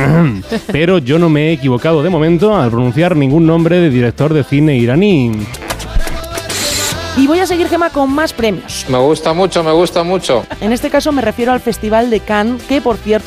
Pero yo no me he equivocado de momento al pronunciar ningún nombre de director de cine iraní. Y voy a seguir, Gemma, con más premios. Me gusta mucho, me gusta mucho. En este caso me refiero al Festival de Cannes, que por cierto